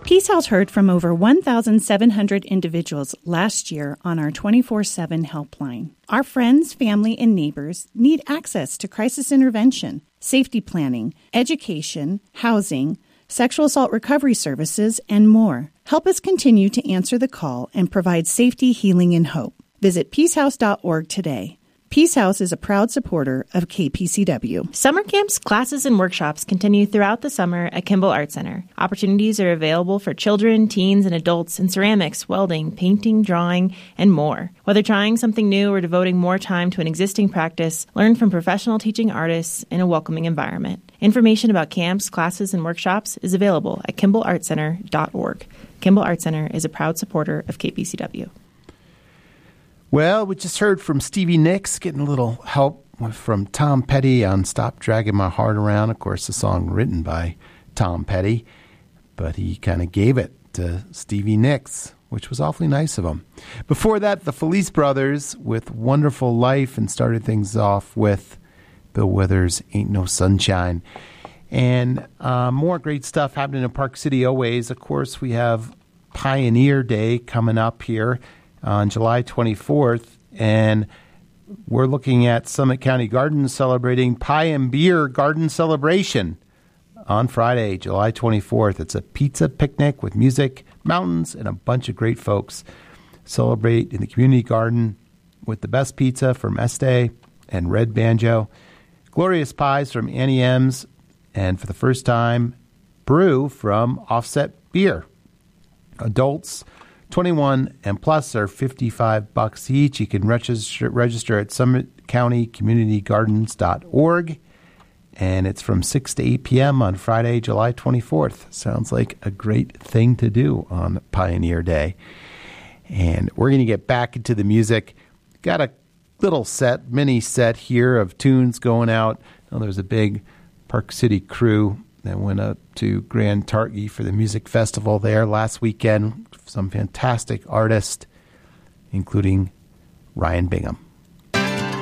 Peace House heard from over 1,700 individuals last year on our 24/7 helpline. Our friends, family, and neighbors need access to crisis intervention, safety planning, education, housing, sexual assault recovery services, and more. Help us continue to answer the call and provide safety, healing, and hope. Visit peacehouse.org today. Peace House is a proud supporter of KPCW. Summer camps, classes, and workshops continue throughout the summer at Kimball Art Center. Opportunities are available for children, teens, and adults in ceramics, welding, painting, drawing, and more. Whether trying something new or devoting more time to an existing practice, learn from professional teaching artists in a welcoming environment. Information about camps, classes, and workshops is available at KimballArtCenter.org. Kimball Art Center is a proud supporter of KPCW. Well, we just heard from Stevie Nicks, getting a little help from Tom Petty on Stop Dragging My Heart Around. Of course, the song written by Tom Petty, but he kind of gave it to Stevie Nicks, which was awfully nice of him. Before that, the Felice Brothers with Wonderful Life, and started things off with Bill Withers' Ain't No Sunshine. And more great stuff happening in Park City always. Of course, we have Pioneer Day coming up here on July 24th, and we're looking at Summit County Gardens celebrating Pie and Beer Garden Celebration on Friday, July 24th. It's a pizza picnic with music, mountains, and a bunch of great folks. Celebrate in the community garden with the best pizza from Este and Red Banjo, glorious pies from Annie M's, and for the first time, brew from Offset Beer. Adults 21 and plus are $55 each. You can register at summitcountycommunitygardens.org, and it's from 6 to 8 p.m. on Friday, July 24th. Sounds like a great thing to do on Pioneer Day. And we're going to get back into the music. Got a little mini set here of tunes going out. Now, there's a big Park City crew that went up to Grand Targhee for the music festival there last weekend. Some fantastic artists, including Ryan Bingham.